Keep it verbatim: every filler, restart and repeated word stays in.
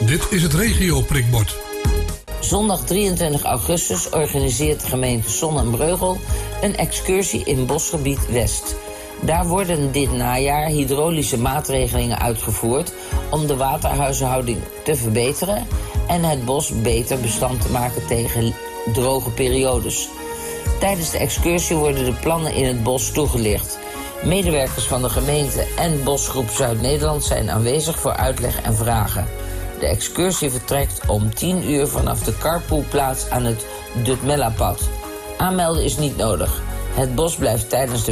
Dit is het regio prikbord. Zondag drieëntwintig augustus organiseert de gemeente Zon en Breugel een excursie in Bosgebied West. Daar worden dit najaar hydraulische maatregelingen uitgevoerd om de waterhuishouding te verbeteren en het bos beter bestand te maken tegen droge periodes. Tijdens de excursie worden de plannen in het bos toegelicht. Medewerkers van de gemeente en Bosgroep Zuid-Nederland zijn aanwezig voor uitleg en vragen. De excursie vertrekt om tien uur vanaf de carpoolplaats aan het Dutmellapad. Aanmelden is niet nodig. Het bos blijft tijdens de